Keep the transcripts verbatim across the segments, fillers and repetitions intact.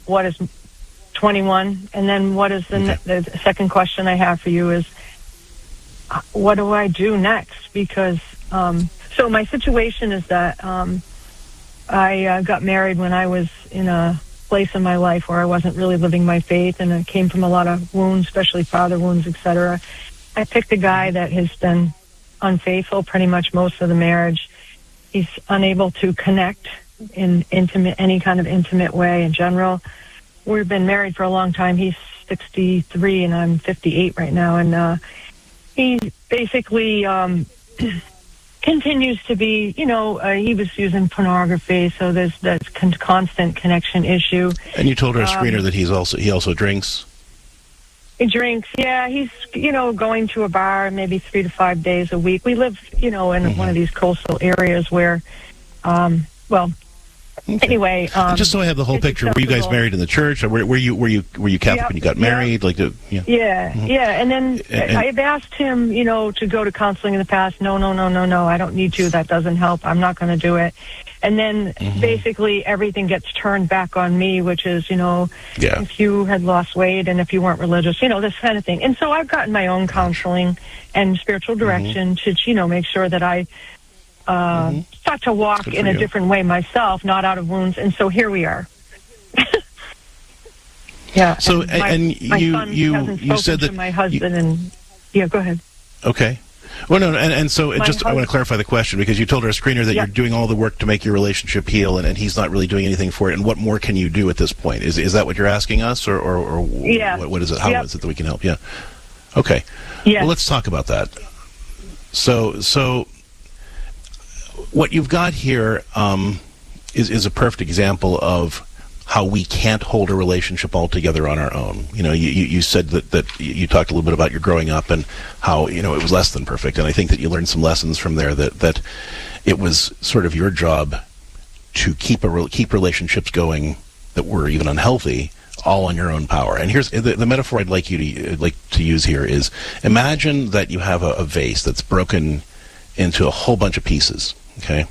what is twenty-one? And then what is the, Okay. ne- the second question I have for you is, uh, what do I do next? Because, um, so my situation is that um, I uh, got married when I was in a place in my life where I wasn't really living my faith, and I came from a lot of wounds, especially father wounds, et cetera. I picked a guy that has been unfaithful pretty much most of the marriage. He's unable to connect in intimate, any kind of intimate way in general. We've been married for a long time. He's sixty-three and I'm fifty-eight right now. And uh, he basically um, continues to be, you know, uh, he was using pornography, so there's that con- constant connection issue. And you told our Um, screener that he's also he also drinks? He drinks, yeah. He's, you know, going to a bar maybe three to five days a week. We live, you know, in Mm-hmm. one of these coastal areas where, um, well, Okay. anyway. Um, Just so I have the whole it's picture, were you guys acceptable. married in the church? Or were, were you were you were you Catholic Yep, when you got yeah. married? Like, the, yeah. Yeah, Mhm. yeah. And then And- and- I've asked him, you know, to go to counseling in the past. No, no, no, no, no. I don't need to. That doesn't help. I'm not going to do it. And then Mhm. basically everything gets turned back on me, which is, you know, Yeah. if you had lost weight and if you weren't religious, you know, this kind of thing. And so I've gotten my own counseling and spiritual direction to, you know, make sure that I uh, Mhm. start to walk Good in for a you. different way myself, not out of wounds. And so here we are. Yeah. So, and my, and my you- son you- hasn't you spoken said to that my husband, and yeah, go ahead. Okay. Well, no, and, and so it My just I hus- want to clarify the question, because you told our screener that Yeah. you're doing all the work to make your relationship heal, and, and he's not really doing anything for it. And what more can you do at this point? Is is that what you're asking us, or or, or Yeah. what, what is it? How Yep. is it that we can help? Yeah. Okay. Yeah. Well, let's talk about that. So so what you've got here um, is is a perfect example of how we can't hold a relationship altogether on our own. You know, you, you you said that, that you talked a little bit about your growing up and how, you know, it was less than perfect. And I think that you learned some lessons from there, that, that it was sort of your job to keep a re- keep relationships going that were even unhealthy, all on your own power. And here's the, the metaphor I'd like you to like to use here is, imagine that you have a, a vase that's broken into a whole bunch of pieces, okay?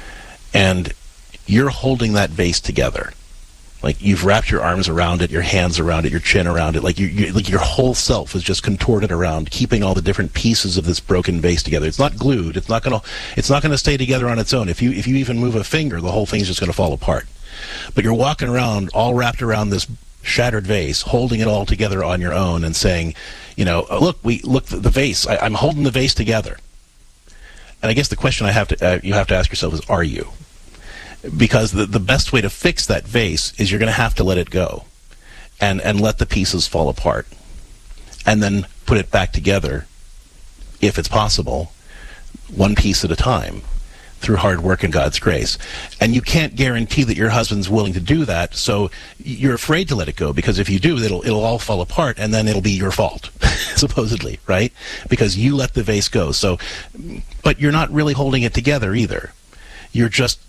And you're holding that vase together. Like, you've wrapped your arms around it, your hands around it, your chin around it. Like, you, you, like your whole self is just contorted around keeping all the different pieces of this broken vase together. It's not glued. It's not gonna. It's not gonna stay together on its own. If you if you even move a finger, the whole thing's just gonna fall apart. But you're walking around, all wrapped around this shattered vase, holding it all together on your own, and saying, you know, oh, look, we look the, the vase. I, I'm holding the vase together. And I guess the question I have to uh, you have to ask yourself is, are you? Because the, the best way to fix that vase is you're going to have to let it go and, and let the pieces fall apart, and then put it back together, if it's possible, one piece at a time, through hard work and God's grace. And you can't guarantee that your husband's willing to do that, so you're afraid to let it go, because if you do, it'll it'll all fall apart, and then it'll be your fault, supposedly, right? Because you let the vase go. So, but you're not really holding it together either. You're just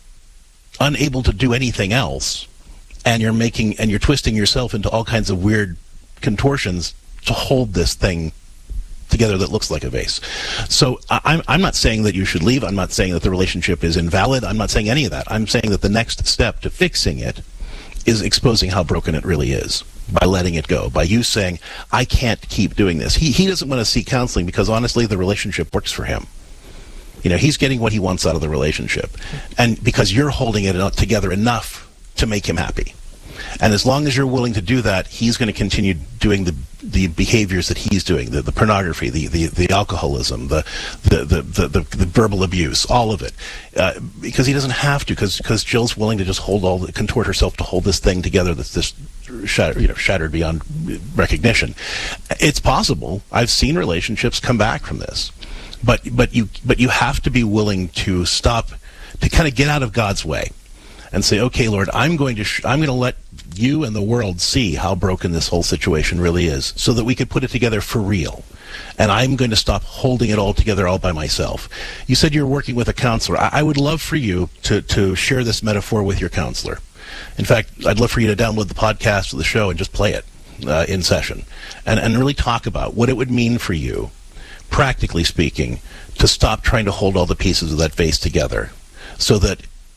unable to do anything else, and you're making and you're twisting yourself into all kinds of weird contortions to hold this thing together that looks like a vase. So I, I'm I'm not saying that you should leave. I'm not saying that the relationship is invalid. I'm not saying any of that. I'm saying that the next step to fixing it is exposing how broken it really is, by letting it go, by you saying, I can't keep doing this. He he doesn't want to seek counseling because honestly the relationship works for him. You know, he's getting what he wants out of the relationship, and because you're holding it together enough to make him happy. And as long as you're willing to do that, he's going to continue doing the the behaviors that he's doing, the, the pornography, the, the, the alcoholism, the the, the, the, the the verbal abuse, all of it, uh, because he doesn't have to, because because Jill's willing to just hold all the, contort herself to hold this thing together that's just shattered, you know, shattered beyond recognition. It's possible. I've seen relationships come back from this. But but you but you have to be willing to stop, to kind of get out of God's way, and say, okay, Lord, I'm going to sh- I'm going to let you and the world see how broken this whole situation really is, so that we could put it together for real. And I'm going to stop holding it all together all by myself. You said you're working with a counselor. I, I would love for you to to share this metaphor with your counselor. In fact, I'd love for you to download the podcast of the show and just play it uh, in session, and and really talk about what it would mean for you, practically speaking, to stop trying to hold all the pieces of that vase together, so that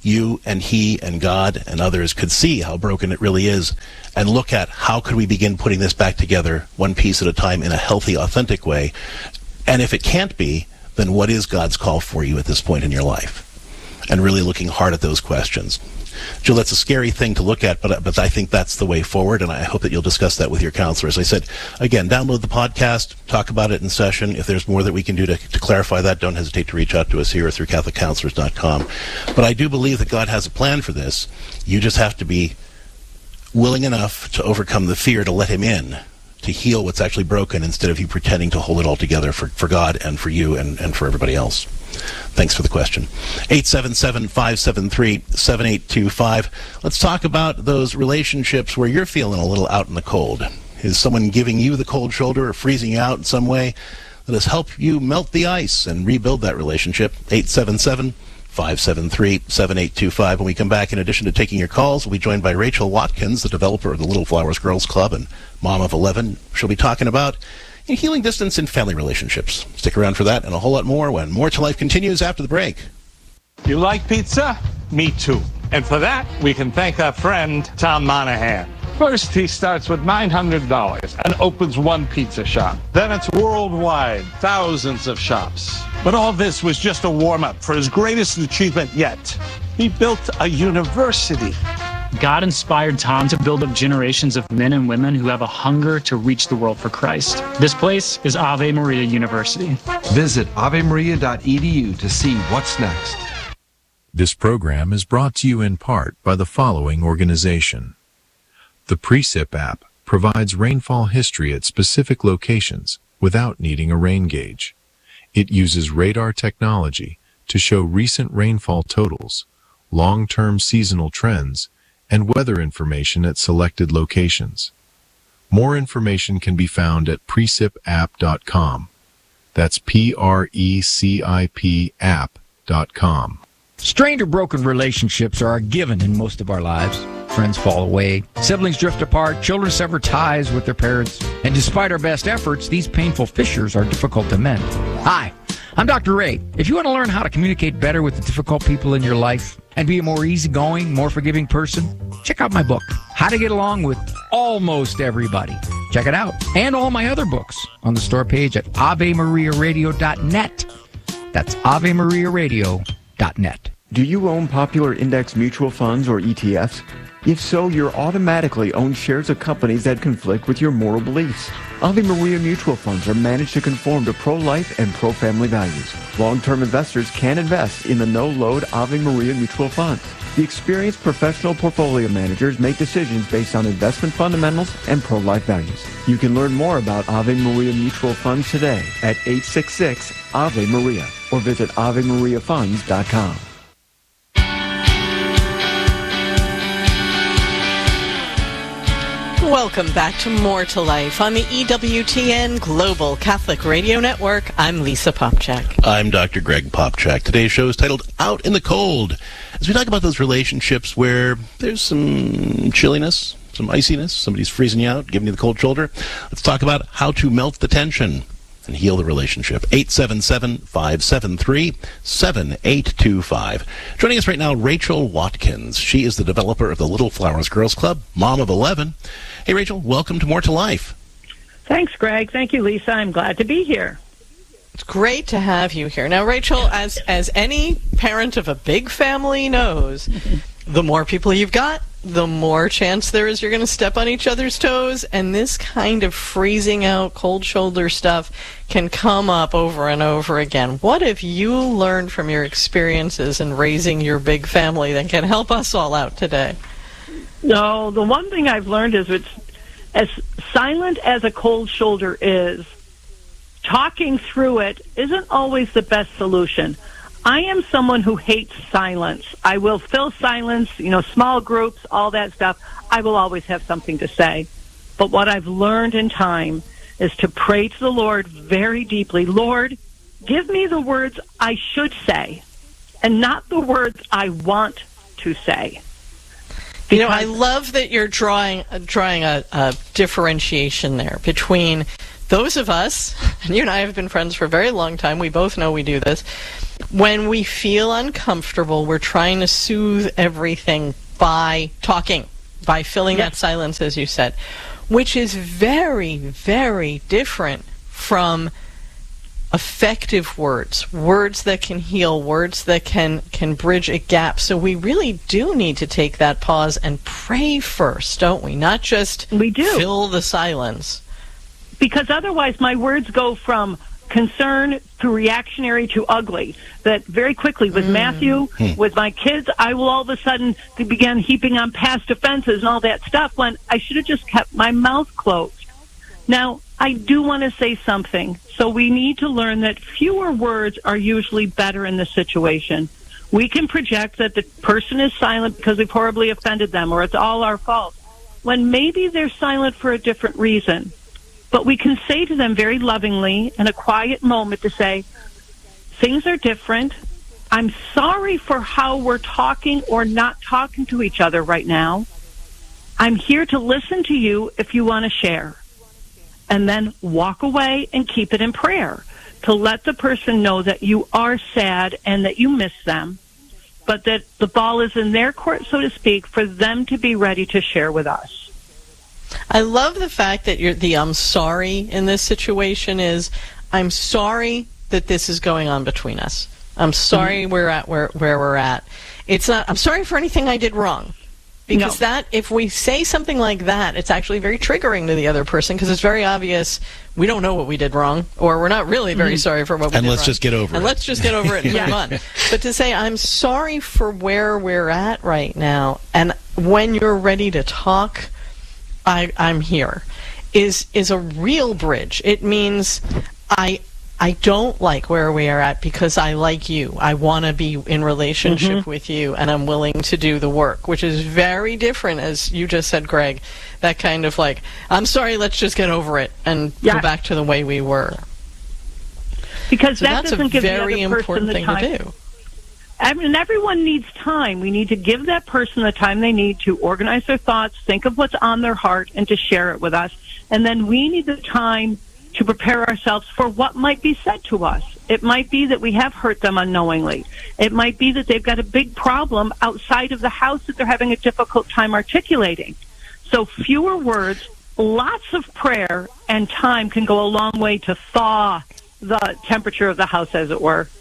you and he and God and others could see how broken it really is and look at how could we begin putting this back together one piece at a time in a healthy, authentic way. And if it can't be, then what is God's call for you at this point in your life? And really looking hard at those questions. Jill, that's a scary thing to look at, but but I think that's the way forward, and I hope that you'll discuss that with your counselor. As I said, again, download the podcast, talk about it in session. If there's more that we can do to, to clarify that, don't hesitate to reach out to us here or through Catholic Counselors dot com. But I do believe that God has a plan for this. You just have to be willing enough to overcome the fear to let him in, to heal what's actually broken instead of you pretending to hold it all together for, for God and for you and, and for everybody else. Thanks for the question. eight seven seven, five seven three, seven eight two five. Let's talk about those relationships where you're feeling a little out in the cold. Is someone giving you the cold shoulder or freezing you out in some way? Let us help you melt the ice and rebuild that relationship. eight seven seven, five seven three, seven eight two five. When we come back, in addition to taking your calls, we'll be joined by Rachel Watkins, the developer of the Little Flowers Girls Club and mom of eleven. She'll be talking about healing distance in family relationships. Stick around for that and a whole lot more when More to Life continues after the break. You like pizza? Me too. And for that, we can thank our friend Tom Monahan. First, he starts with nine hundred dollars and opens one pizza shop. Then it's worldwide, thousands of shops. But all this was just a warm-up for his greatest achievement yet. He built a university. God inspired Tom to build up generations of men and women who have a hunger to reach the world for Christ. This place is Ave Maria University. Visit ave maria dot e d u to see what's next. This program is brought to you in part by the following organization. The Precip app provides rainfall history at specific locations without needing a rain gauge. It uses radar technology to show recent rainfall totals, long-term seasonal trends, and weather information at selected locations. More information can be found at precip app dot com. That's P R E C I P app dot com. Strained or broken relationships are a given in most of our lives. Friends fall away, siblings drift apart, children sever ties with their parents, and despite our best efforts, these painful fissures are difficult to mend. Hi, I'm Doctor Ray. If you want to learn how to communicate better with the difficult people in your life and be a more easygoing, more forgiving person, check out my book, How to Get Along with Almost Everybody. Check it out. And all my other books on the store page at ave maria radio dot net. That's ave maria radio dot net. Do you own popular index mutual funds or E T Fs? If so, you're automatically own shares of companies that conflict with your moral beliefs. Ave Maria mutual funds are managed to conform to pro-life and pro-family values. Long-term investors can invest in the no-load Ave Maria mutual funds. The experienced professional portfolio managers make decisions based on investment fundamentals and pro-life values. You can learn more about Ave Maria mutual funds today at eight six six, A V E Maria or visit ave maria funds dot com. Welcome back to More to Life on the E W T N Global Catholic Radio Network. I'm Lisa Popchak. I'm Doctor Greg Popchak. Today's show is titled Out in the Cold, as we talk about those relationships where there's some chilliness, some iciness, somebody's freezing you out, giving you the cold shoulder. Let's talk about how to melt the tension and heal the relationship. eight seven seven, five seven three, seven eight two five. Joining us right now, Rachel Watkins. She is the developer of the Little Flowers Girls Club, mom of eleven. Hey, Rachel, welcome to More to Life. Thanks, Greg. Thank you, Lisa. I'm glad to be here. It's great to have you here. Now, Rachel, as as any parent of a big family knows, the more people you've got, the more chance there is you're going to step on each other's toes, and this kind of freezing out, cold shoulder stuff can come up over and over again. What have you learned from your experiences in raising your big family that can help us all out today? No, the one thing I've learned is it's as silent as a cold shoulder is, talking through it isn't always the best solution. I am someone who hates silence. I will fill silence, you know, small groups, all that stuff. I will always have something to say. But what I've learned in time is to pray to the Lord very deeply. Lord, give me the words I should say and not the words I want to say. You know, I love that you're drawing drawing a, a differentiation there between those of us, and you and I have been friends for a very long time, we both know we do this, When we feel uncomfortable, we're trying to soothe everything by talking, by filling Yes. that silence, as you said, which is very, very different from effective words, words that can heal, words that can, can bridge a gap. So we really do need to take that pause and pray first, don't we? Not just We do. fill the silence. Because otherwise my words go from concern to reactionary to ugly. That very quickly with Mm. Matthew, Hmm. with my kids, I will all of a sudden begin heaping on past offenses and all that stuff when I should have just kept my mouth closed. Now, I do want to say something. So we need to learn that fewer words are usually better in this situation. We can project that the person is silent because we've horribly offended them or it's all our fault, when maybe they're silent for a different reason. But we can say to them very lovingly in a quiet moment to say, things are different. I'm sorry for how we're talking or not talking to each other right now. I'm here to listen to you if you want to share. And then walk away and keep it in prayer to let the person know that you are sad and that you miss them, but that the ball is in their court, so to speak, for them to be ready to share with us. I love the fact that you're, the I'm sorry in this situation is, I'm sorry that this is going on between us. I'm sorry Mm-hmm. we're at where, where we're at. It's not, I'm sorry for anything I did wrong. Because No. that, if we say something like that, it's actually very triggering to the other person because it's very obvious we don't know what we did wrong, or we're not really very sorry for what we And did let's wrong. just get over and it. let's just get over it and move on. But to say, I'm sorry for where we're at right now, and when you're ready to talk, I, I'm here, is is a real bridge. It means I I don't like where we are at because I like you. I want to be in relationship Mm-hmm. with you, and I'm willing to do the work, which is very different, as you just said, Greg, that kind of like, I'm sorry, let's just get over it and Yeah. go back to the way we were. Because So that that's a doesn't give very the other person important the thing time. to do. I mean, everyone needs time. We need to give that person the time they need to organize their thoughts, think of what's on their heart, and to share it with us. And then we need the time to prepare ourselves for what might be said to us. It might be that we have hurt them unknowingly. It might be that they've got a big problem outside of the house that they're having a difficult time articulating. So fewer words, lots of prayer, and time can go a long way to thaw the temperature of the house, as it were.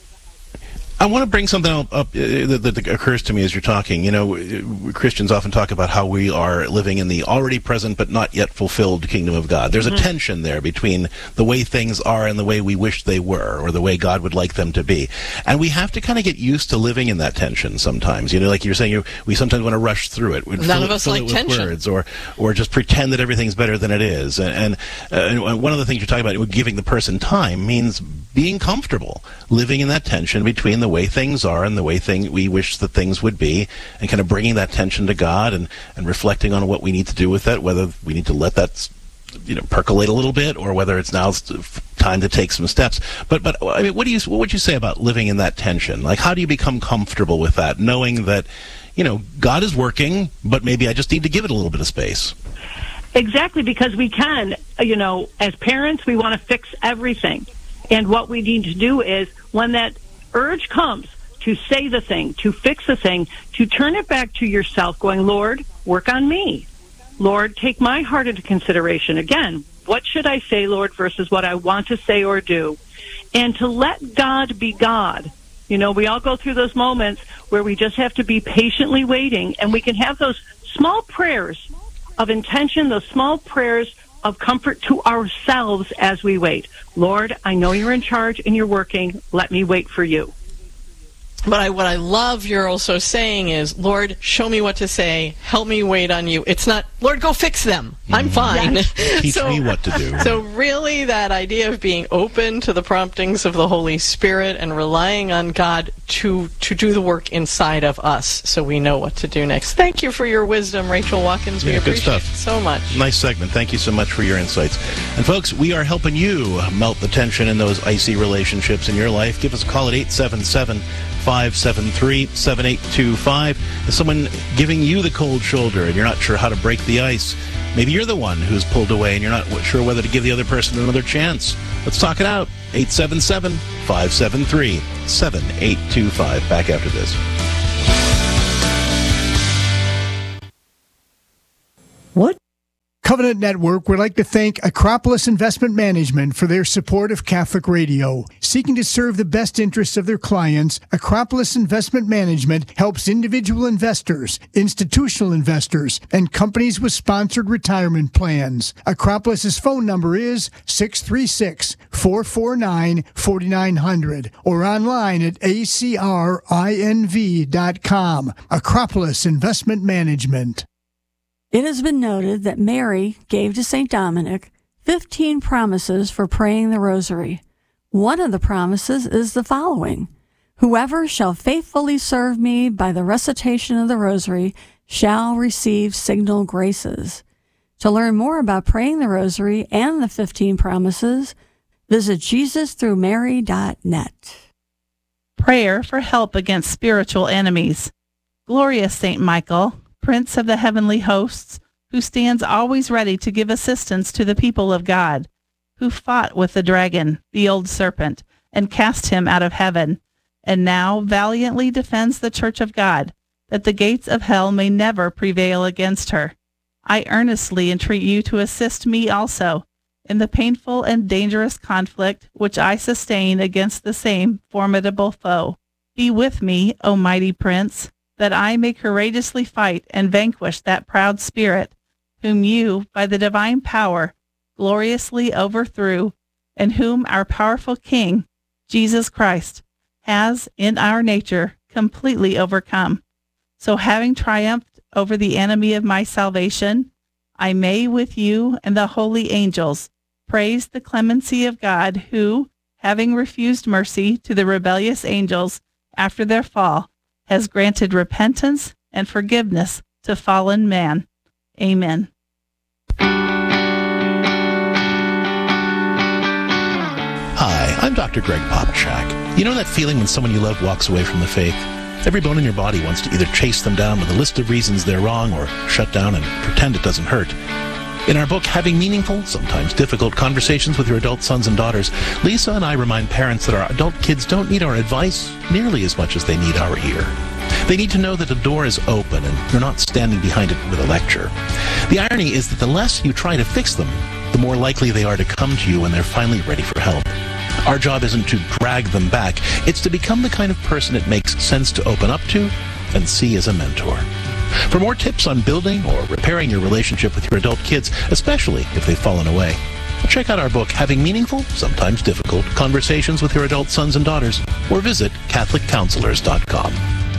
I want to bring something up, up uh, that, that occurs to me as you're talking. You know, uh, Christians often talk about how we are living in the already present but not yet fulfilled kingdom of God. There's Mm-hmm. a tension there between the way things are and the way we wish they were, or the way God would like them to be. And we have to kind of get used to living in that tension sometimes. You know, like you're saying, you, we sometimes want to rush through it. We'd None fill of it, us fill like it with tension. words, or or just pretend that everything's better than it is. And, and, uh, and one of the things you're talking about, giving the person time, means being comfortable living in that tension between the way things are and the way thing we wish that things would be, and kind of bringing that tension to God and, and reflecting on what we need to do with that, whether we need to let that, you know, percolate a little bit, or whether it's now time to take some steps. But but I mean, what do you what would you say about living in that tension? Like, how do you become comfortable with that, knowing that, you know, God is working, but maybe I just need to give it a little bit of space? Exactly, because we can, you know, as parents, we want to fix everything. And what we need to do is, when that urge comes to say the thing, to fix the thing, to turn it back to yourself, going, Lord, work on me. Lord, take my heart into consideration. Again, what should I say, Lord, versus what I want to say or do? And to let God be God. You know, we all go through those moments where we just have to be patiently waiting, and we can have those small prayers of intention, those small prayers of comfort to ourselves as we wait. Lord, I know you're in charge and you're working. Let me wait for you. But I, what I love you're also saying is, Lord, show me what to say. Help me wait on you. It's not, Lord, go fix them. I'm fine. Teach so, me what to do. So really that idea of being open to the promptings of the Holy Spirit and relying on God to, to do the work inside of us so we know what to do next. Thank you for your wisdom, Rachel Watkins. We Yeah, good appreciate stuff. it so much. Nice segment. Thank you so much for your insights. And folks, we are helping you melt the tension in those icy relationships in your life. Give us a call at eight seven seven, five seven three, seven eight two five. Is someone giving you the cold shoulder and you're not sure how to break the ice? Maybe you're the one who's pulled away and you're not sure whether to give the other person another chance. Let's talk it out. eight seven seven, five seven three, seven eight two five. Back after this. What? Covenant Network would like to thank Acropolis Investment Management for their support of Catholic Radio. Seeking to serve the best interests of their clients, Acropolis Investment Management helps individual investors, institutional investors, and companies with sponsored retirement plans. Acropolis's phone number is six three six, four four nine, four nine zero zero or online at a c r i n v dot com. Acropolis Investment Management. It has been noted that Mary gave to Saint Dominic fifteen promises for praying the rosary. One of the promises is the following: whoever shall faithfully serve me by the recitation of the rosary shall receive signal graces. To learn more about praying the rosary and the fifteen promises, visit jesus through mary dot net. Prayer for help against spiritual enemies. Glorious Saint Michael, Prince of the heavenly hosts, who stands always ready to give assistance to the people of God, who fought with the dragon, the old serpent, and cast him out of heaven, and now valiantly defends the church of God, that the gates of hell may never prevail against her. I earnestly entreat you to assist me also in the painful and dangerous conflict which I sustain against the same formidable foe. Be with me, O mighty Prince, that I may courageously fight and vanquish that proud spirit, whom you, by the divine power, gloriously overthrew, and whom our powerful King, Jesus Christ, has, in our nature, completely overcome. So having triumphed over the enemy of my salvation, I may, with you and the holy angels, praise the clemency of God, who, having refused mercy to the rebellious angels after their fall, has granted repentance and forgiveness to fallen man. Amen. Hi, I'm Doctor Greg Popchak. You know that feeling when someone you love walks away from the faith? Every bone in your body wants to either chase them down with a list of reasons they're wrong or shut down and pretend it doesn't hurt. In our book, Having Meaningful, Sometimes Difficult Conversations with Your Adult Sons and Daughters, Lisa and I remind parents that our adult kids don't need our advice nearly as much as they need our ear. They need to know that the door is open and you're not standing behind it with a lecture. The irony is that the less you try to fix them, the more likely they are to come to you when they're finally ready for help. Our job isn't to drag them back. It's to become the kind of person it makes sense to open up to and see as a mentor. For more tips on building or repairing your relationship with your adult kids, especially if they've fallen away, check out our book, Having Meaningful, Sometimes Difficult Conversations with Your Adult Sons and Daughters, or visit catholic counselors dot com.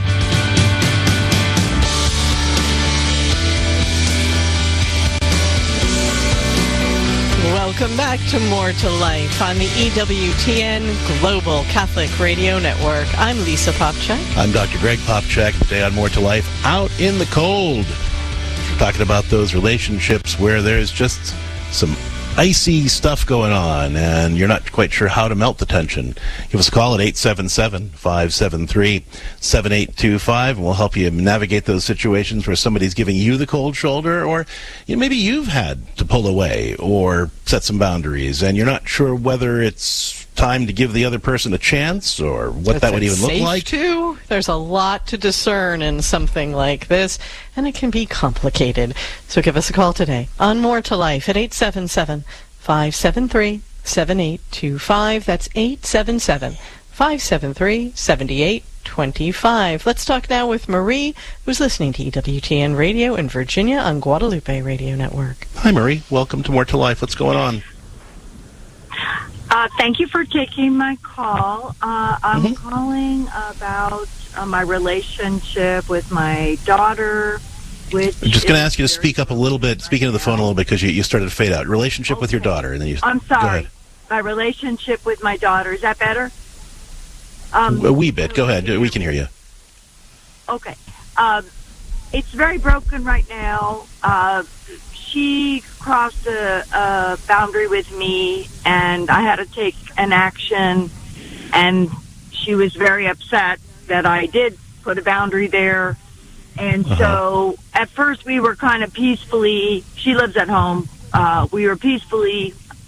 Welcome back to More to Life on the E W T N Global Catholic Radio Network. I'm Lisa Popchak. I'm Doctor Greg Popchak. Today on More to Life, out in the cold. We're talking about those relationships where there's just some icy stuff going on and you're not quite sure how to melt the tension. Give us a call at eight seven seven, five seven three, seven eight two five and we'll help you navigate those situations where somebody's giving you the cold shoulder, or you know, maybe you've had to pull away or set some boundaries and you're not sure whether it's time to give the other person a chance or what that would even look like. Too. There's a lot to discern in something like this, and it can be complicated. So give us a call today on More to Life at eight seven seven, five seven three, seven eight two five. That's eight seven seven, five seven three, seven eight two five. Let's talk now with Marie, who's listening to E W T N Radio in Virginia on Guadalupe Radio Network. Hi, Marie. Welcome to More to Life. What's going on? Uh, thank you for taking my call. Uh, I'm mm-hmm. calling about uh, my relationship with my daughter. Which I'm just going to ask you to speak up a little bit, speak into the phone a little bit, because you, you started to fade out. Relationship okay. with your daughter, and then you. I'm sorry. My relationship with my daughter. Is that better? Um, a wee bit. Go ahead. We can hear you. Okay. Um, it's very broken right now. Uh, She crossed a, a boundary with me, and I had to take an action, and she was very upset that I did put a boundary there. And uh-huh. so at first we were kind of peacefully, she lives at home, uh, we were peacefully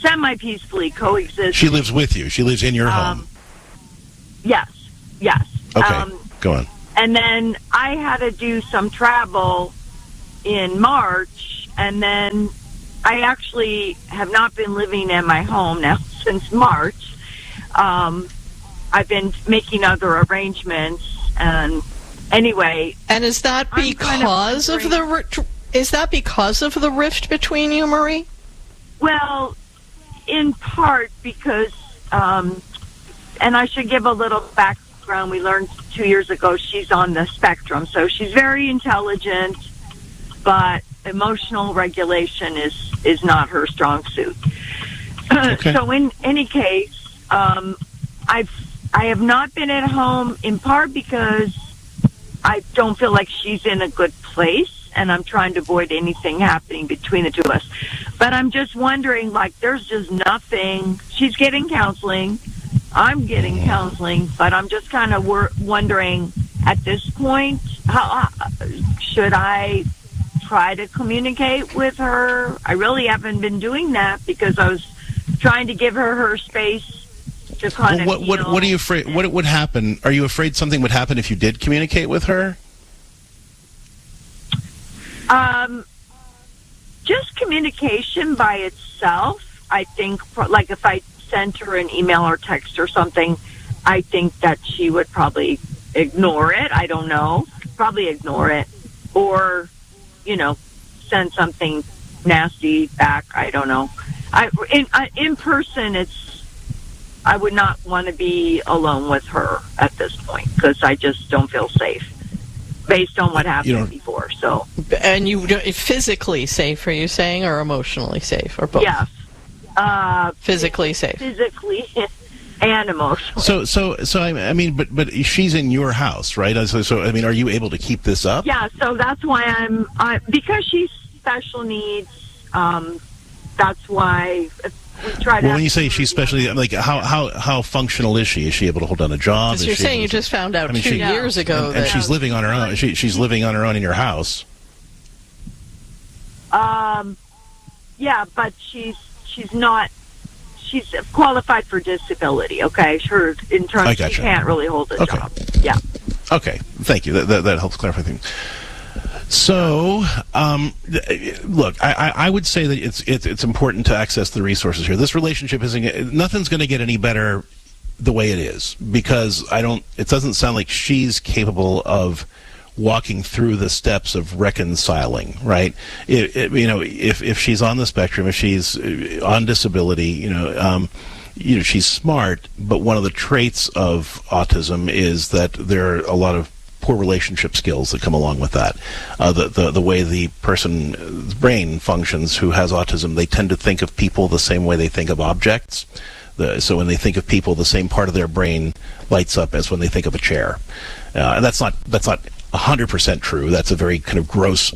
semi-peacefully coexist. She lives with you. She lives in your Um, home. Yes, yes. Okay, Um, go on. and then I had to do some travel in March, and then I actually have not been living in my home now since March. Um, I've been making other arrangements, and anyway. And is that I'm kind of because of, the ri- is that because of the rift between you, Marie? Well, in part because, um, and I should give a little background. We learned two years ago she's on the spectrum, so she's very intelligent, but emotional regulation is, is not her strong suit. Okay. So in any case, um, I've I have not been at home in part because I don't feel like she's in a good place, and I'm trying to avoid anything happening between the two of us. But I'm just wondering, like, there's just nothing. She's getting counseling. I'm getting counseling, but I'm just kind of wor- wondering at this point, how uh, should I try to communicate with her? I really haven't been doing that because I was trying to give her her space to kind Well, of what, what, what are you afraid? What would happen? Are you afraid something would happen if you did communicate with her? Um, just communication by itself, I think, for, like if I sent her an email or text or something, I think that she would probably ignore it. I don't know. Probably ignore it. Or, you know, send something nasty back. I don't know. I, in, uh, in person, it's, I would not want to be alone with her at this point because I just don't feel safe based on what happened You know- before. So, And you don't- physically safe, are you saying, or emotionally safe, or both? yes. Uh, Physically safe. Physically and emotionally. So, so, so I, I mean, but, but she's in your house, right? So, so, I mean, are you able to keep this up? Yeah, so that's why I'm, I, because she's special needs, um, that's why we try to... Well, when you say she's specially, like, how, how, how functional is she? Is she able to hold down a job? Because Is you're she saying able you to- just found out I mean, two she- years ago and, that... and she's living on her own. She, she's living on her own in your house. Um, yeah, but she's, she's not, she's qualified for disability, okay? Her, in terms, I she gotcha. can't really hold a Okay. job. Yeah. Okay, thank you. That, that, that helps clarify things. So, um, th- look, I, I I would say that it's, it's it's important to access the resources here. This relationship isn't nothing's going to get any better the way it is because I don't. It doesn't sound like she's capable of walking through the steps of reconciling. Right? It, it, you know, if if she's on the spectrum, if she's on disability, you know. Um, you know, she's smart, but one of the traits of autism is that there are a lot of poor relationship skills that come along with that. Uh, the, the the way the person's brain functions who has autism, they tend to think of people the same way they think of objects. The, so when they think of people, the same part of their brain lights up as when they think of a chair. Uh, and that's not that's not one hundred percent true. That's a very kind of gross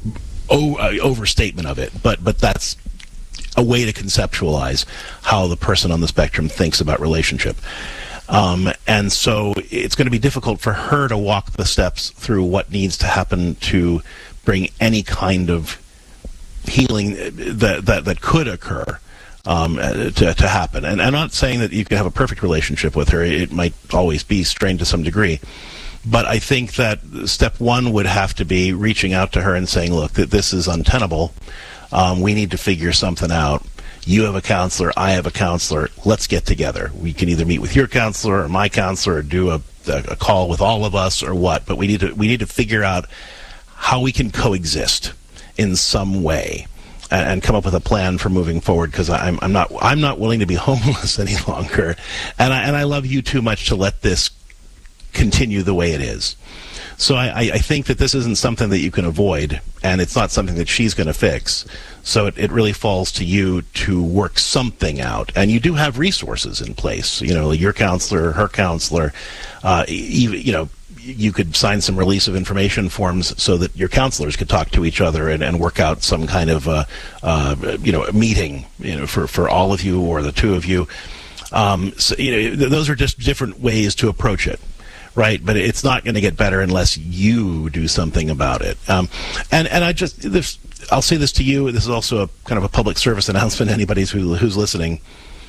o- uh, overstatement of it. But but that's a way to conceptualize how the person on the spectrum thinks about relationship. Um, and so it's going to be difficult for her to walk the steps through what needs to happen to bring any kind of healing that that, that could occur um, to, to happen. And I'm not saying that you can have a perfect relationship with her. It might always be strained to some degree. But I think that step one would have to be reaching out to her and saying, look, that this is untenable. Um, we need to figure something out. You have a counselor, I have a counselor. Let's get together. We can either meet with your counselor or my counselor or do a, a call with all of us or what. But we need to we need to figure out how we can coexist in some way and, and come up with a plan for moving forward. Because I'm I'm not I'm not willing to be homeless any longer, and I and I love you too much to let this continue the way it is. So I, I think that this isn't something that you can avoid, and it's not something that she's going to fix. So it, it really falls to you to work something out. And you do have resources in place. You know, your counselor, her counselor, uh, even, you know, you could sign some release of information forms so that your counselors could talk to each other and, and work out some kind of, uh, uh, you know, meeting, you know, for, for all of you or the two of you. Um, so, you know, th- those are just different ways to approach it. right? But it's not going to get better unless you do something about it. Um, and and I just this, I'll say this to you. This is also a kind of a public service announcement to anybody who, who's listening.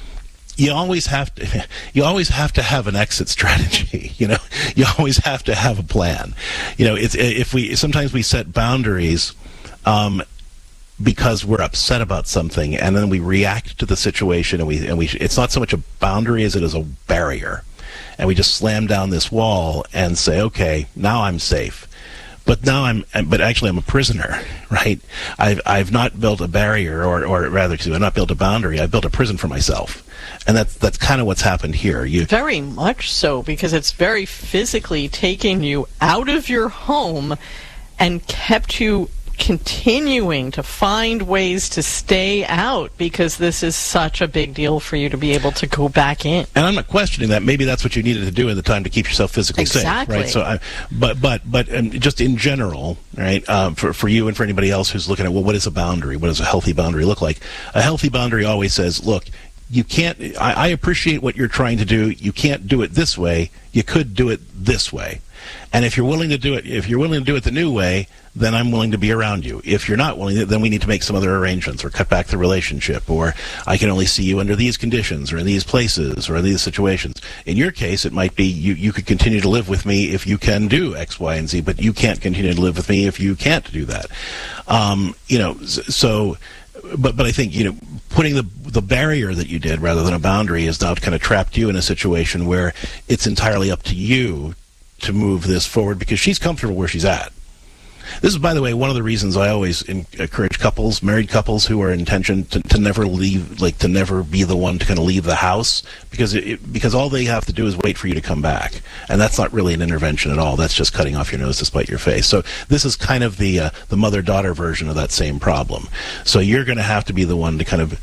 You always have to. You always have to have an exit strategy. You know, you always have to have a plan. You know, it's if we sometimes we set boundaries. Um, because we're upset about something, and then we react to the situation, and we and we it's not so much a boundary as it is a barrier, and we just slam down this wall and say, okay, now I'm safe, but now I'm but actually I'm a prisoner, right? I've I've not built a barrier, or or rather, excuse me, I've not built a boundary. I've built a prison for myself, and that's that's kind of what's happened here. You very much so, because it's very physically taking you out of your home and kept you continuing to find ways to stay out, because this is such a big deal for you to be able to go back in. And I'm not questioning that. Maybe that's what you needed to do in the time to keep yourself physically exactly. safe, right? So, I, but but but um, just in general, right? Um, for for you and for anybody else who's looking at, well, what is a boundary? What does a healthy boundary look like? A healthy boundary always says, look, you can't. I, I appreciate what you're trying to do. You can't do it this way. You could do it this way. And if you're willing to do it, if you're willing to do it the new way, then I'm willing to be around you. If you're not willing, then we need to make some other arrangements or cut back the relationship, or I can only see you under these conditions or in these places or in these situations. In your case, it might be you, you could continue to live with me if you can do X, Y, and Z, but you can't continue to live with me if you can't do that. Um, you know, so, but, but I think, you know, putting the, the barrier that you did rather than a boundary has now kind of trapped you in a situation where it's entirely up to you to move this forward because she's comfortable where she's at. This is, by the way, one of the reasons I always in, encourage couples, married couples who are in intention to, to never leave, like to never be the one to kind of leave the house, because it, it, because all they have to do is wait for you to come back, and that's not really an intervention at all. That's just cutting off your nose to spite your face. So this is kind of the uh, the mother-daughter version of that same problem. So you're going to have to be the one to kind of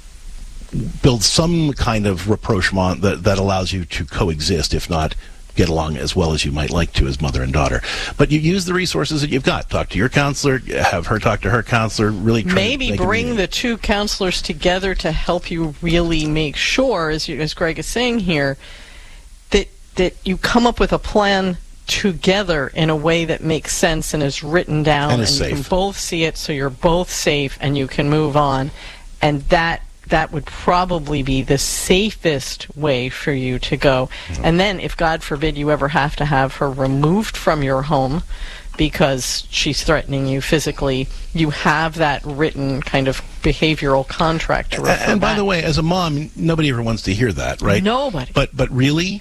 build some kind of rapprochement that that allows you to coexist, if not get along as well as you might like to as mother and daughter. But you use the resources that you've got. Talk to your counselor, have her talk to her counselor, really try Maybe to bring the two counselors together to help you really make sure, as, you, as Greg is saying here, that, that you come up with a plan together in a way that makes sense and is written down, and, is and you safe. can both see it so you're both safe and you can move on. And that that would probably be the safest way for you to go. Mm-hmm. And then, if God forbid you ever have to have her removed from your home because she's threatening you physically, you have that written kind of behavioral contract to refer And, and by back. the way, as a mom, nobody ever wants to hear that, right? Nobody. But but really,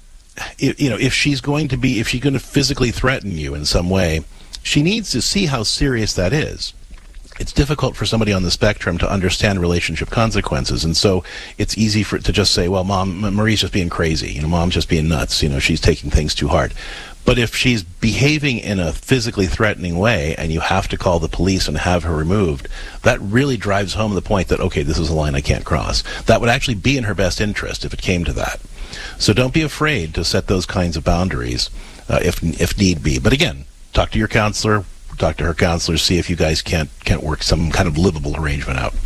if, you know, if she's going to be, if she's going to physically threaten you in some way, she needs to see how serious that is. It's difficult for somebody on the spectrum to understand relationship consequences, and so it's easy for to just say, well, Mom, Marie's just being crazy, you know, Mom's just being nuts, you know, she's taking things too hard. But if she's behaving in a physically threatening way and you have to call the police and have her removed, that really drives home the point that, okay, this is a line I can't cross. That would actually be in her best interest if it came to that. So don't be afraid to set those kinds of boundaries uh, if if need be. But again, talk to your counselor, talk to her counselor, see if you guys can't can't work some kind of livable arrangement out.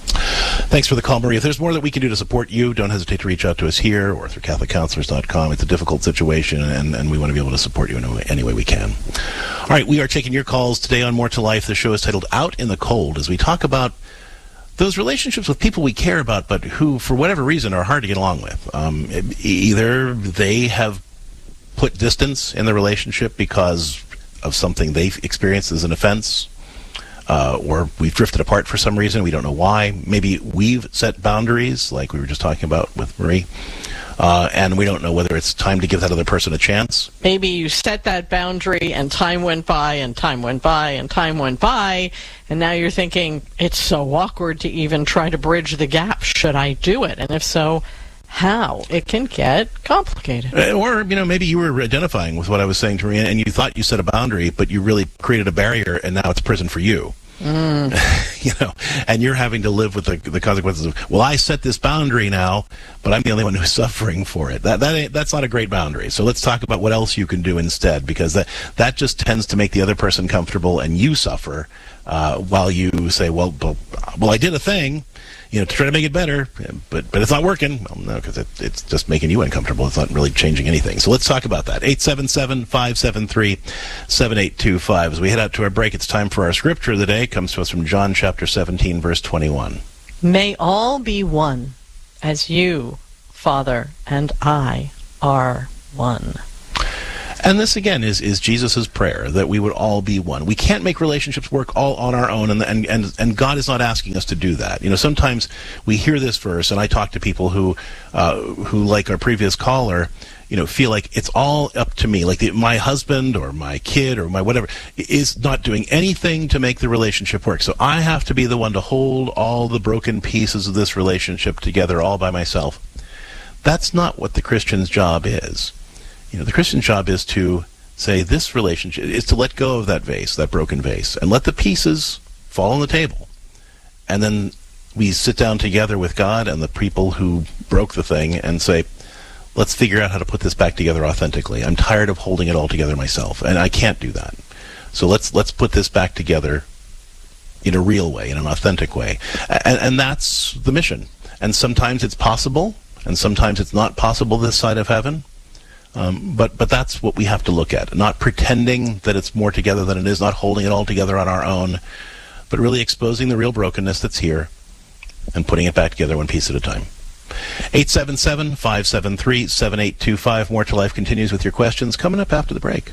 Thanks for the call, Marie. If there's more that we can do to support you, don't hesitate to reach out to us here or through Catholic Counselors dot com. It's a difficult situation, and, and we want to be able to support you in any way, any way we can. All right, we are taking your calls today on More to Life. The show is titled Out in the Cold, as we talk about those relationships with people we care about, but who, for whatever reason, are hard to get along with. Um, either they have put distance in the relationship because of something they've experienced as an offense, uh, or we've drifted apart for some reason. We don't know why. Maybe we've set boundaries, like we were just talking about with Marie, uh, and we don't know whether it's time to give that other person a chance. Maybe you set that boundary and time went by and time went by and time went by, and now you're thinking, it's so awkward to even try to bridge the gap. Should I do it? And if so, how? It can get complicated. Or, you know, maybe you were identifying with what I was saying to Maria, and you thought you set a boundary, but you really created a barrier, and now it's prison for you. Mm. You know, and you're having to live with the, the consequences of, well, I set this boundary now, but I'm the only one who's suffering for it. That that ain't, that's not a great boundary. So let's talk about what else you can do instead, because that that just tends to make the other person comfortable and you suffer, uh, while you say, well, well, well, I did a thing, you know, to try to make it better, but but it's not working. Well, no, because it, it's just making you uncomfortable. It's not really changing anything. So let's talk about that. eight seven seven, five seven three, seven eight two five. As we head out to our break, it's time for our scripture of the day. It comes to us from John chapter seventeen, verse twenty-one. May all be one, as you, Father, and I are one. And this, again, is, is Jesus' prayer, that we would all be one. We can't make relationships work all on our own, and, and, and, and God is not asking us to do that. You know, sometimes we hear this verse, and I talk to people who, uh, who like our previous caller, you know, feel like it's all up to me, like the, my husband or my kid or my whatever is not doing anything to make the relationship work. So I have to be the one to hold all the broken pieces of this relationship together all by myself. That's not what the Christian's job is. You know, the Christian's job is to say this relationship is to let go of that vase, that broken vase, and let the pieces fall on the table. And then we sit down together with God and the people who broke the thing and say, let's figure out how to put this back together authentically. I'm tired of holding it all together myself, and I can't do that. So let's let's put this back together in a real way, in an authentic way. And, and that's the mission. And sometimes it's possible, and sometimes it's not possible this side of heaven. Um, but but that's what we have to look at. Not pretending that it's more together than it is, not holding it all together on our own, but really exposing the real brokenness that's here and putting it back together one piece at a time. eight seven seven, five seven three, seven eight two five. More to Life continues with your questions coming up after the break.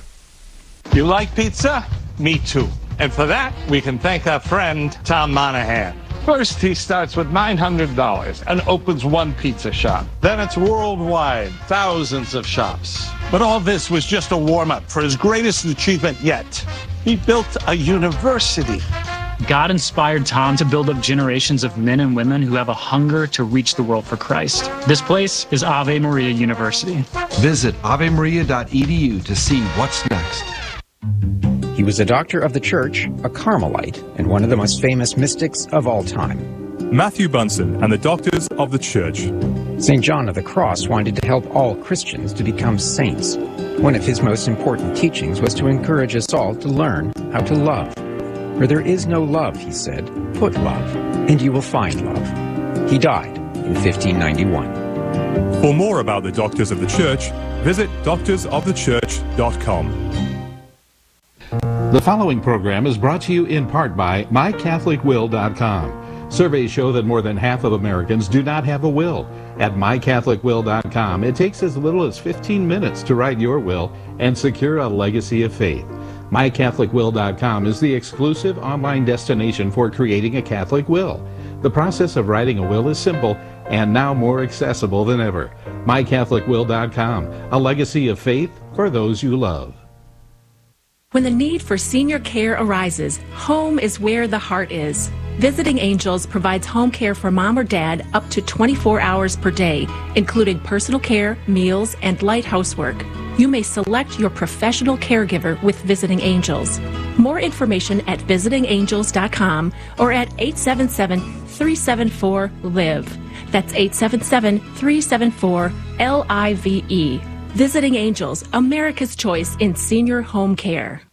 You like pizza? Me too. And for that, we can thank our friend Tom Monahan. First, he starts with nine hundred dollars and opens one pizza shop. Then it's worldwide, thousands of shops. But all this was just a warm-up for his greatest achievement yet. He built a university. God inspired Tom to build up generations of men and women who have a hunger to reach the world for Christ. This place is Ave Maria University. Visit ave maria dot e d u to see what's next. He was a doctor of the church, a Carmelite, and one of the most famous mystics of all time. Matthew Bunson and the Doctors of the Church. Saint John of the Cross wanted to help all Christians to become saints. One of his most important teachings was to encourage us all to learn how to love. Where there is no love, he said, put love, and you will find love. He died in fifteen ninety-one. For more about the Doctors of the Church, visit doctors of the church dot com. The following program is brought to you in part by my catholic will dot com. Surveys show that more than half of Americans do not have a will. At my catholic will dot com, it takes as little as fifteen minutes to write your will and secure a legacy of faith. my catholic will dot com is the exclusive online destination for creating a Catholic will. The process of writing a will is simple and now more accessible than ever. my catholic will dot com, a legacy of faith for those you love. When the need for senior care arises, home is where the heart is. Visiting Angels provides home care for mom or dad up to twenty-four hours per day, including personal care, meals, and light housework. You may select your professional caregiver with Visiting Angels. More information at visiting angels dot com or at eight seven seven, three seven four, L I V E. That's eight seven seven, three seven four, L I V E. Visiting Angels, America's choice in senior home care.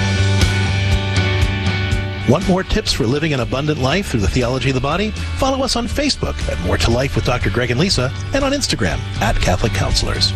Want more tips for living an abundant life through the theology of the body? Follow us on Facebook at More to Life with Doctor Greg and Lisa, and on Instagram at Catholic Counselors.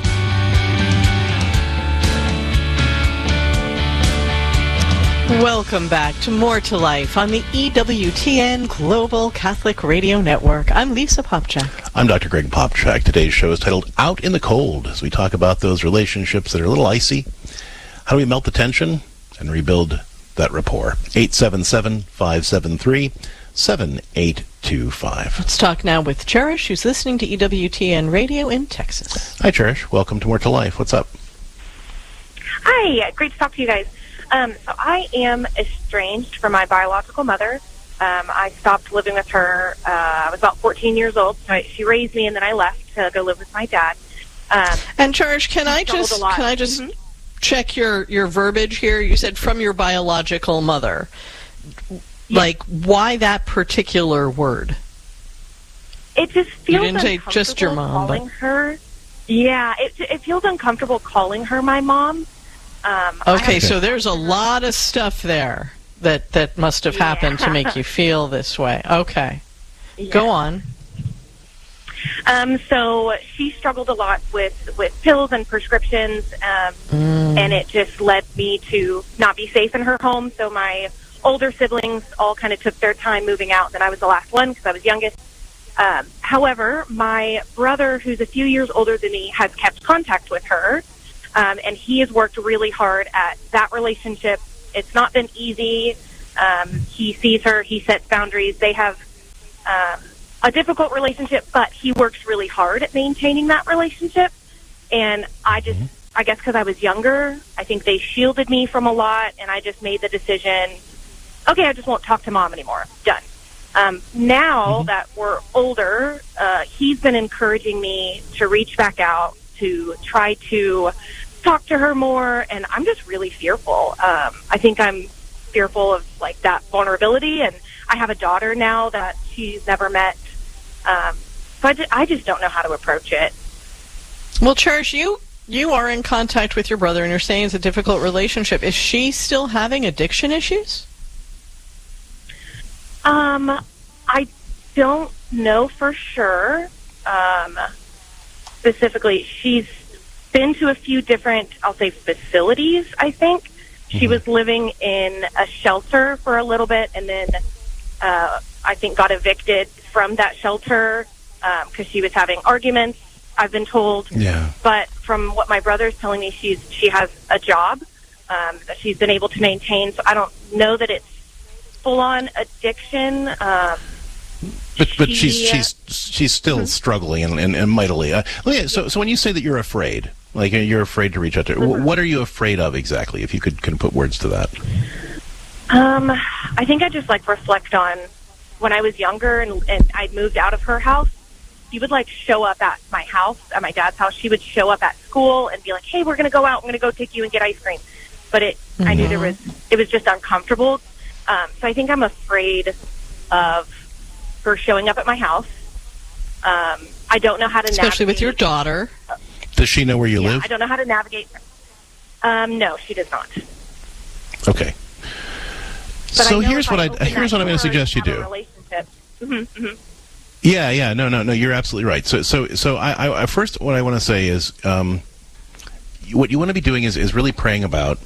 Welcome back to More to Life on the E W T N Global Catholic Radio Network. I'm Lisa Popchak. I'm Doctor Greg Popchak. Today's show is titled Out in the Cold, as we talk about those relationships that are a little icy. How do we melt the tension and rebuild that rapport? eight seven seven, five seven three, seven eight two five. Let's talk now with Cherish, who's listening to E W T N Radio in Texas. Hi, Cherish. Welcome to More to Life. What's up? Hi. Great to talk to you guys. Um, so I am estranged from my biological mother. Um, I stopped living with her. Uh, I was about fourteen years old. So she raised me, and then I left to go live with my dad. Um, and Cherish, can I just can I just mm-hmm. check your, your verbiage here? You said from your biological mother. Yes. Like, why that particular word? It just feels you didn't say uncomfortable just your mom, calling but... her. Yeah, it it feels uncomfortable calling her my mom. Um, okay, so there's a lot of stuff there that, that must have happened Yeah. to make you feel this way. Okay. Yeah. Go on. Um, so she struggled a lot with, with pills and prescriptions, um, Mm. and it just led me to not be safe in her home. So my older siblings all kind of took their time moving out, and I was the last one because I was youngest. Um, however, my brother, who's a few years older than me, has kept contact with her, um, and he has worked really hard at that relationship. It's not been easy. Um, he sees her. He sets boundaries. They have um, a difficult relationship, but he works really hard at maintaining that relationship. And I just, I guess because I was younger, I think they shielded me from a lot, and I just made the decision, okay, I just won't talk to Mom anymore. Done. Um, now Mm-hmm. that we're older, uh, he's been encouraging me to reach back out, to try to talk to her more, and I'm just really fearful. Um, I think I'm fearful of, like, that vulnerability, and I have a daughter now that she's never met, um, so I, ju- I just don't know how to approach it. Well, Cherish, you, you are in contact with your brother, and you're saying it's a difficult relationship. Is she still having addiction issues? Um, I don't know for sure. Um, specifically, she's been to a few different, I'll say, facilities, I think. She was living in a shelter for a little bit, and then uh, I think got evicted from that shelter because um, she was having arguments, I've been told. Yeah. But from what my brother's telling me, she's she has a job um, that she's been able to maintain, so I don't know that it's full-on addiction. Um, But but she, she's she's she's still struggling and, and, and mightily. Uh, yeah, so so when you say that you're afraid, like you're afraid to reach out to her, Mhm. what are you afraid of exactly? If you could can put words to that. Um, I think I just like reflect on when I was younger and, and I moved out of her house. She would like show up at my house, at my dad's house. She would show up at school and be like, "Hey, we're gonna go out. I'm gonna go take you and get ice cream." But it, I knew there was, it was just uncomfortable. Um, so I think I'm afraid of her showing up at my house. Um, I don't know how to Especially navigate. with your daughter. Does she know where you Yeah, live? I don't know how to navigate. Um, no, she does not. Okay. But So I know here's if what I I open here's that what I'm going to door suggest you and have do. a relationship. Mm-hmm, mm-hmm. Yeah, yeah, no, no, no. You're absolutely right. So, so, so, I, I, I first, what I want to say is, um, what you want to be doing is, is really praying about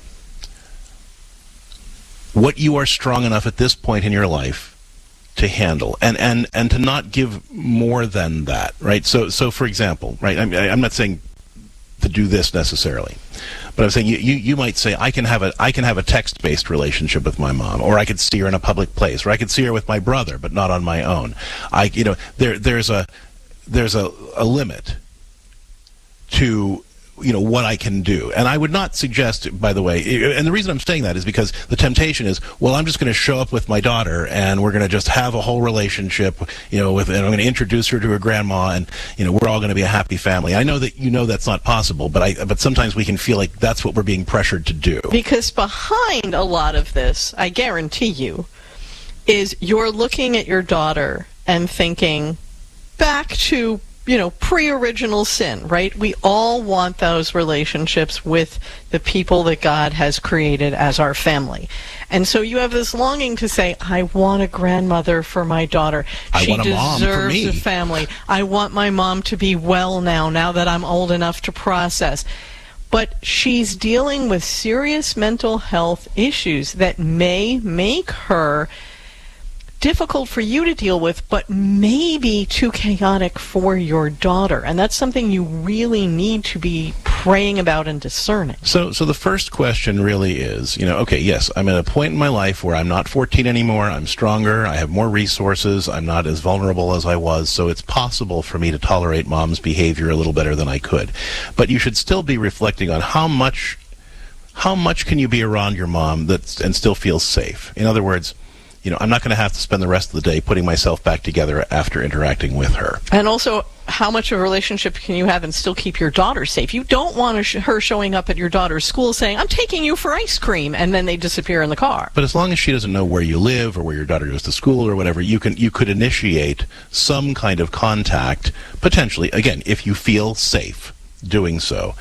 what you are strong enough at this point in your life to handle, and and and to not give more than that, right? So, so for example, right? I'm, I'm not saying to do this necessarily, but I'm saying you, you, you might say I can have a I can have a text-based relationship with my mom, or I could see her in a public place, or I could see her with my brother, but not on my own. I you know there there's a there's a, a limit to you know what I can do, and I would not suggest, by the way, and the reason I'm saying that is because the temptation is, well, I'm just going to show up with my daughter and we're going to just have a whole relationship, you know, with, and I'm going to introduce her to her grandma, and you know we're all going to be a happy family. I know that you know that's not possible, but I but sometimes we can feel like that's what we're being pressured to do. Because behind a lot of this, I guarantee you, is you're looking at your daughter and thinking back to, you know, pre-original sin, right? We all want those relationships with the people that God has created as our family. And so you have this longing to say, I want a grandmother for my daughter. I she want a mom for deserves me. a family. I want my mom to be well now, now that I'm old enough to process. But she's dealing with serious mental health issues that may make her difficult for you to deal with, but maybe too chaotic for your daughter. And that's something you really need to be praying about and discerning. So, so the first question really is, you know, okay, yes, I'm at a point in my life where I'm not fourteen anymore. I'm stronger. I have more resources. I'm not as vulnerable as I was. So it's possible for me to tolerate mom's behavior a little better than I could. But you should still be reflecting on how much, how much can you be around your mom that's, and still feel safe? In other words, you know, I'm not going to have to spend the rest of the day putting myself back together after interacting with her. And also, how much of a relationship can you have and still keep your daughter safe? You don't want sh- her showing up at your daughter's school saying, I'm taking you for ice cream, and then they disappear in the car. But as long as she doesn't know where you live or where your daughter goes to school or whatever, you can you could initiate some kind of contact, potentially, again, if you feel safe doing so.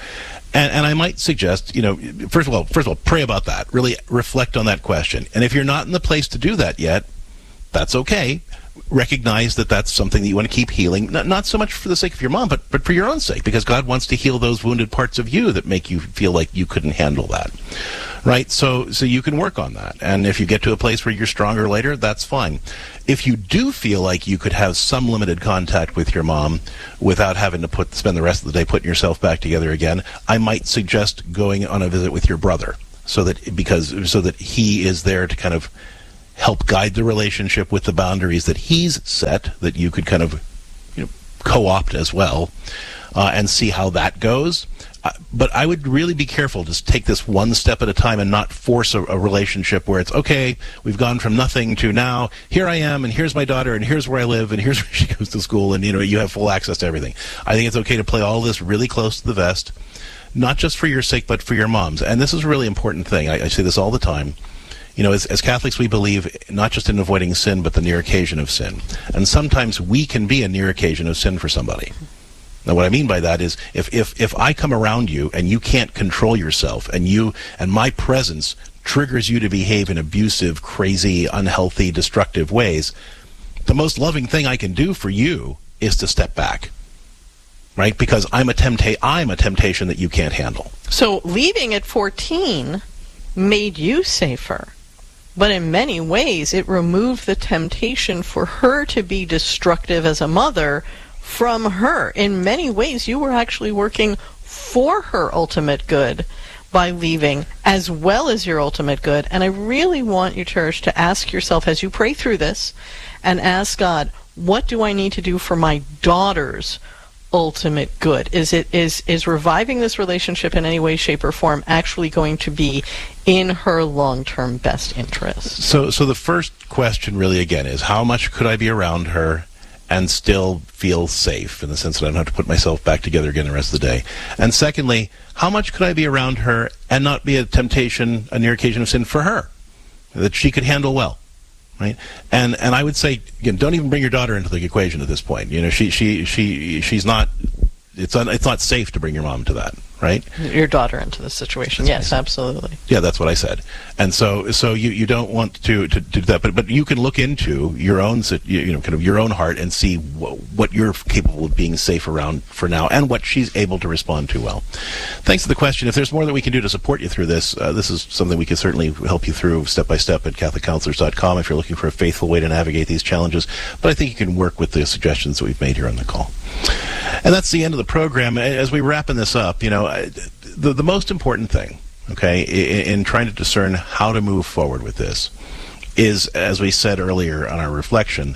And, and I might suggest, you know, first of all, first of all, pray about that. Really reflect on that question. And if you're not in the place to do that yet, that's okay. Recognize that that's something that you want to keep healing, not, not so much for the sake of your mom, but, but for your own sake, because God wants to heal those wounded parts of you that make you feel like you couldn't handle that. Right? So, so you can work on that. And if you get to a place where you're stronger later, that's fine. If you do feel like you could have some limited contact with your mom without having to put spend the rest of the day putting yourself back together again, I might suggest going on a visit with your brother, so that because so that he is there to kind of help guide the relationship with the boundaries that he's set, that you could kind of, you know, co-opt as well, uh, and see how that goes. Uh, but I would really be careful. Just take this one step at a time and not force a, a relationship where it's, okay, we've gone from nothing to now, here I am, and here's my daughter, and here's where I live, and here's where she goes to school, and, you know, you have full access to everything. I think it's okay to play all this really close to the vest, not just for your sake, but for your mom's. And this is a really important thing. I, I say this all the time. You know, as, as Catholics, we believe not just in avoiding sin, but the near occasion of sin. And sometimes we can be a near occasion of sin for somebody. Now, what I mean by that is, if, if, if I come around you and you can't control yourself, and you and my presence triggers you to behave in abusive, crazy, unhealthy, destructive ways, the most loving thing I can do for you is to step back. Right? Because I'm a tempta- I'm a temptation that you can't handle. So leaving at fourteen made you safer. But in many ways, it removed the temptation for her to be destructive as a mother from her. In many ways, you were actually working for her ultimate good by leaving, as well as your ultimate good. And I really want you, Church, to ask yourself as you pray through this, and ask God, what do I need to do for my daughter's ultimate good? Is it is is reviving this relationship in any way, shape, or form actually going to be in her long-term best interest? So, so the first question really, again, is how much could I be around her and still feel safe, in the sense that I don't have to put myself back together again the rest of the day? And secondly, how much could I be around her and not be a temptation, a near occasion of sin for her, that she could handle well? Right, and and I would say, again, don't even bring your daughter into the equation at this point. You know, she she she she's not. It's un, it's not safe to bring your mom to that. Right, your daughter into this situation. Yes, absolutely. Yeah, that's what I said. And so so you, you don't want to, to, to do that, but but you can look into your own, you know, kind of your own heart and see what, what you're capable of being safe around for now, and what she's able to respond to well. Thanks for the question. If there's more that we can do to support you through this, uh, this is something we can certainly help you through step by step at Catholic Counselors dot com if you're looking for a faithful way to navigate these challenges. But I think you can work with the suggestions that we've made here on the call. And that's the end of the program. As we wrapping this up, you know, the, the most important thing, okay, in, in trying to discern how to move forward with this is, as we said earlier on our reflection,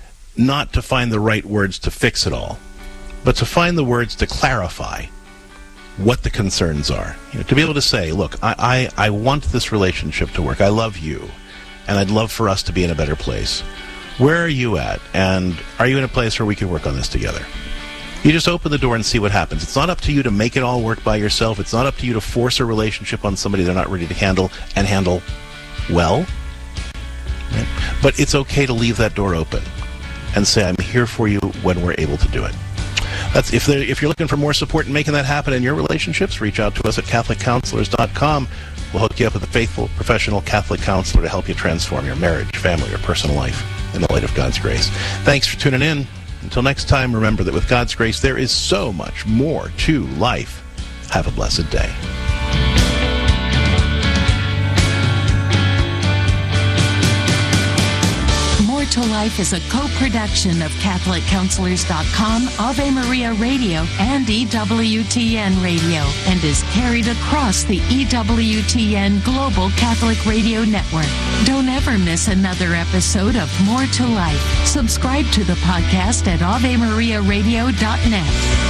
not to find the right words to fix it all, but to find the words to clarify what the concerns are. You know, to be able to say, look, I, I, I want this relationship to work. I love you, and I'd love for us to be in a better place. Where are you at? And are you in a place where we can work on this together? You just open the door and see what happens. It's not up to you to make it all work by yourself. It's not up to you to force a relationship on somebody they're not ready to handle and handle well. Right? But it's okay to leave that door open and say, I'm here for you when we're able to do it. That's if, if you're looking for more support in making that happen in your relationships, reach out to us at Catholic Counselors dot com. We'll hook you up with a faithful, professional Catholic counselor to help you transform your marriage, family, or personal life in the light of God's grace. Thanks for tuning in. Until next time, remember that with God's grace, there is so much more to life. Have a blessed day. More to Life is a co-production of Catholic Counselors dot com, Ave Maria Radio, and E W T N Radio, and is carried across the E W T N Global Catholic Radio Network. Don't ever miss another episode of More to Life. Subscribe to the podcast at Ave Maria Radio dot net.